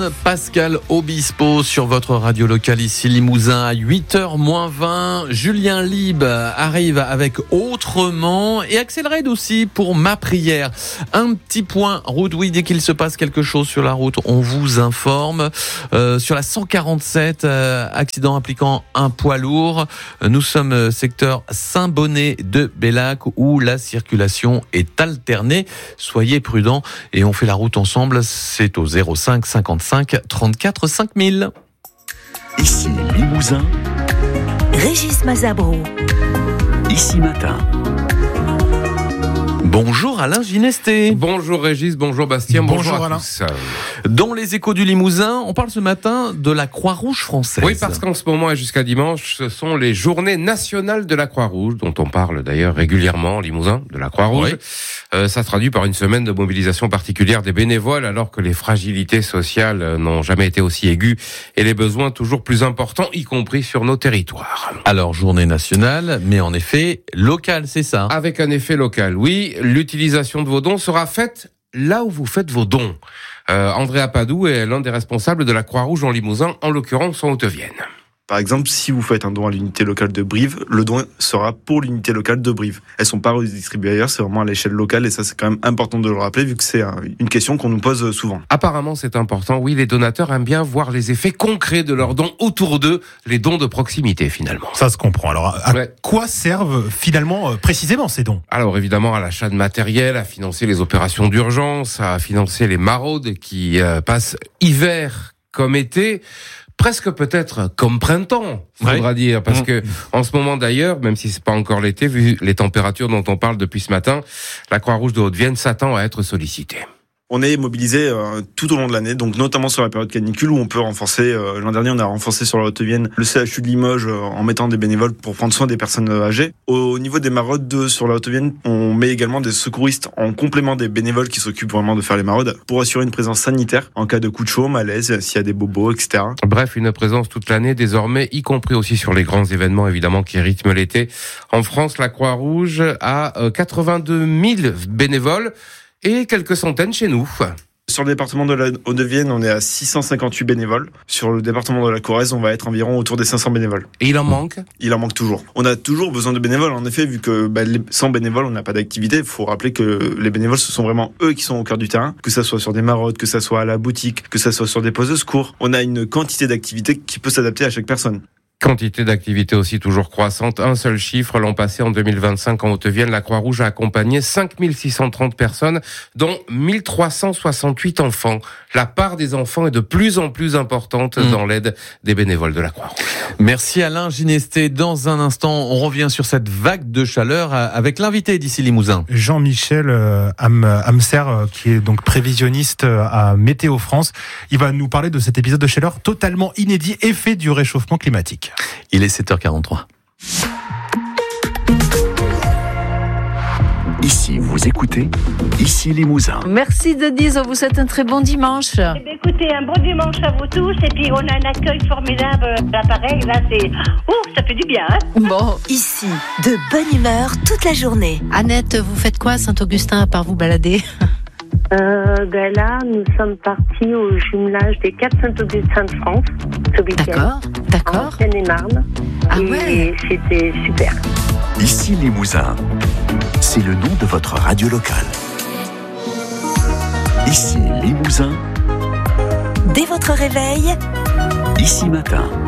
Anne Pascal Obispo sur votre radio locale ici Limousin à 8h-20. Julien Lieb arrive avec Autrement et Axel Red aussi pour Ma Prière. Un petit point route, oui, dès qu'il se passe quelque chose sur la route, on vous informe. Sur la 147, accident impliquant un poids lourd. Nous sommes secteur Saint-Bonnet de Bellac où la circulation est alternée. Soyez prudents et on fait la route ensemble. C'est au 05 55 34 5000. Ici Limousin. Régis Mazabro. Ici Matin. Bonjour Alain Ginesté. Bonjour Régis, bonjour Bastien, bonjour à Alain. tous. Dans les échos du Limousin, on parle ce matin de la Croix-Rouge française. Oui, parce qu'en ce moment et jusqu'à dimanche, ce sont les journées nationales de la Croix-Rouge, dont on parle d'ailleurs régulièrement en Limousin, de la Croix-Rouge. Oui. Ça se traduit par une semaine de mobilisation particulière des bénévoles, alors que les fragilités sociales n'ont jamais été aussi aiguës et les besoins toujours plus importants, y compris sur nos territoires. Alors, journée nationale, mais en effet locale, c'est ça? Avec un effet local, oui. L'utilisation de vos dons sera faite là où vous faites vos dons. Andrea Padou est l'un des responsables de la Croix-Rouge en Limousin, en l'occurrence en Haute-Vienne. Par exemple, si vous faites un don à l'unité locale de Brive, le don sera pour l'unité locale de Brive. Elles sont pas redistribuées ailleurs, c'est vraiment à l'échelle locale et ça c'est quand même important de le rappeler vu que c'est une question qu'on nous pose souvent. Apparemment c'est important, oui, les donateurs aiment bien voir les effets concrets de leurs dons autour d'eux, les dons de proximité finalement. Ça se comprend. Alors à quoi servent finalement précisément ces dons? Alors évidemment à l'achat de matériel, à financer les opérations d'urgence, à financer les maraudes qui passent hiver comme été. Presque peut-être comme printemps, faudra dire, parce que en ce moment d'ailleurs, même si c'est pas encore l'été, vu les températures dont on parle depuis ce matin, la Croix-Rouge de Haute-Vienne s'attend à être sollicitée. On est mobilisé tout au long de l'année, donc notamment sur la période canicule où on peut renforcer. L'an dernier, on a renforcé sur la Haute-Vienne le CHU de Limoges en mettant des bénévoles pour prendre soin des personnes âgées. Au niveau des maraudes sur la Haute-Vienne, on met également des secouristes en complément des bénévoles qui s'occupent vraiment de faire les maraudes pour assurer une présence sanitaire en cas de coup de chaud, malaise, s'il y a des bobos, etc. Bref, une présence toute l'année désormais, y compris aussi sur les grands événements évidemment qui rythment l'été. En France, la Croix-Rouge a 82 000 bénévoles. Et quelques centaines chez nous. Sur le département de la Haute-Vienne, on est à 658 bénévoles. Sur le département de la Corrèze, on va être environ autour des 500 bénévoles. Et il en manque? Il en manque toujours. On a toujours besoin de bénévoles, en effet, vu que sans bénévoles, on n'a pas d'activité. Il faut rappeler que les bénévoles, ce sont vraiment eux qui sont au cœur du terrain, que ça soit sur des maraudes, que ça soit à la boutique, que ça soit sur des postes de secours. On a une quantité d'activités qui peut s'adapter à chaque personne. Quantité d'activités aussi toujours croissante. Un seul chiffre, l'an passé, en 2025, en Haute-Vienne, la Croix-Rouge a accompagné 5630 personnes, dont 1368 enfants. La part des enfants est de plus en plus importante dans l'aide des bénévoles de la Croix-Rouge. Merci Alain Ginesté. Dans un instant, on revient sur cette vague de chaleur avec l'invité d'ici Limousin. Jean-Michel Amser, qui est donc prévisionniste à Météo France. Il va nous parler de cet épisode de chaleur totalement inédit, effet du réchauffement climatique. Il est 7h43. Ici, vous écoutez, ici Limousin. Merci Denise, on vous souhaite un très bon dimanche. Eh bien, écoutez, un bon dimanche à vous tous et puis on a un accueil formidable à l'appareil, là c'est... ça fait du bien, hein. Bon, ici, de bonne humeur toute la journée. Annette, vous faites quoi à Saint-Augustin à part vous balader? Là, nous sommes partis au jumelage des 4 Saint-Augustin de France ce week-end. D'accord. En Seine-et-Marne. Ah et ouais. C'était super. Ici Limousin, c'est le nom de votre radio locale. Ici Limousin. Dès votre réveil, Ici Matin.